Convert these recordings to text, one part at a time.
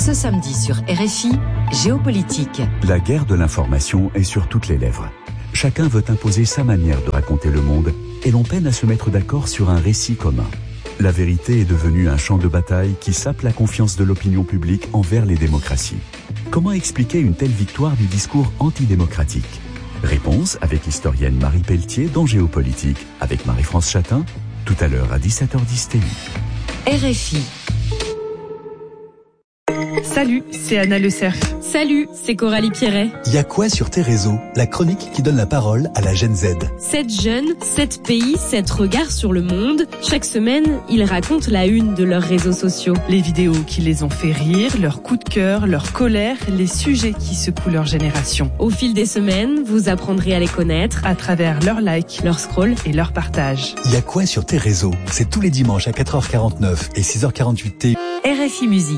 Ce samedi sur RFI, Géopolitique. La guerre de l'information est sur toutes les lèvres. Chacun veut imposer sa manière de raconter le monde et l'on peine à se mettre d'accord sur un récit commun. La vérité est devenue un champ de bataille qui sape la confiance de l'opinion publique envers les démocraties. Comment expliquer une telle victoire du discours antidémocratique ? Réponse avec l'historienne Marie Pelletier dans Géopolitique, avec Marie-France Chatin, tout à l'heure à 17h10 TU. RFI. Salut, c'est Anna Le Cerf. Salut, c'est Coralie Pierret. Il y a quoi sur tes réseaux ? La chronique qui donne la parole à la Gen Z. 7 jeunes, 7 pays, 7 regards sur le monde. Chaque semaine, ils racontent la une de leurs réseaux sociaux. Les vidéos qui les ont fait rire, leurs coups de cœur, leur colère, les sujets qui secouent leur génération. Au fil des semaines, vous apprendrez à les connaître à travers leurs likes, leurs scrolls et leurs partages. Il y a quoi sur tes réseaux ? C'est tous les dimanches à 4h49 et 6h48 TU. RFI Musique.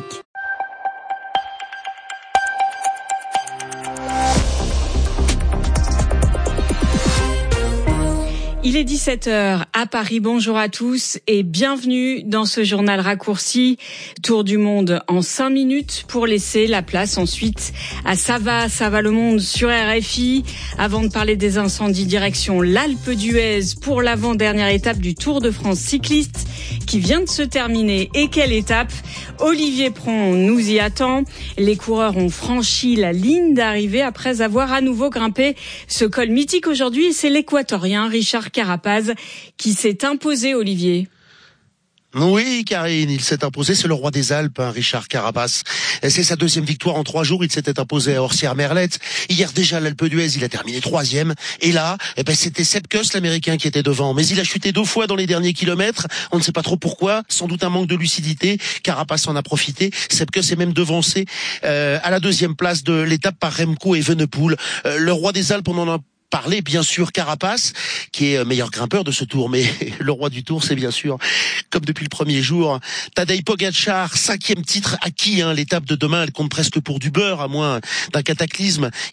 Il est 17h à Paris. Bonjour à tous et bienvenue dans ce journal raccourci. Tour du monde en 5 minutes pour laisser la place ensuite à Ça va le monde sur RFI. Avant de parler des incendies, direction l'Alpe d'Huez pour l'avant-dernière étape du Tour de France cycliste qui vient de se terminer. Et quelle étape ? Olivier Pron nous y attend. Les coureurs ont franchi la ligne d'arrivée après avoir à nouveau grimpé ce col mythique aujourd'hui. Et c'est l'équatorien Richard Carapaz qui s'est imposé, Olivier. Oui, Karine, il s'est imposé, c'est le roi des Alpes, Richard Carapaz. C'est sa deuxième victoire en 3 jours, il s'était imposé à Orsières-Merlette. Hier déjà, l'Alpe d'Huez, il a terminé 3e. Et là, c'était Sepp Kuss, l'Américain, qui était devant. Mais il a chuté 2 fois dans les derniers kilomètres. On ne sait pas trop pourquoi. Sans doute un manque de lucidité. Carapaz en a profité. Sepp Kuss est même devancé à la 2e place de l'étape par Remco Evenepoel. Le roi des Alpes, on en a parler, bien sûr, Carapaz, qui est meilleur grimpeur de ce tour, mais le roi du tour, c'est bien sûr, comme depuis le premier jour, Tadej Pogačar, 5e titre acquis, l'étape de demain, elle compte presque pour du beurre, à moins d'un cataclysme.